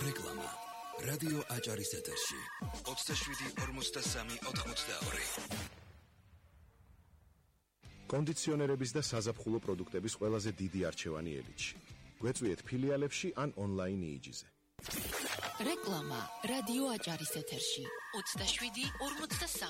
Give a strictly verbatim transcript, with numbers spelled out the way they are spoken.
რეკლამა. რადიო აჭარის ეთერში. ოცდაშვიდი ორმოცდასამი ოთხმოცდაორი. კონდიციონერების და საზაფხულო პროდუქტების ყველაზე დიდი არჩევანი ელიტში. გვეწვიეთ ფილიალებში ან ონლაინ იიჯიზე. რეკლამა. რადიო აჭარის ეთერში. ოცდაშვიდი ორმოცდასამი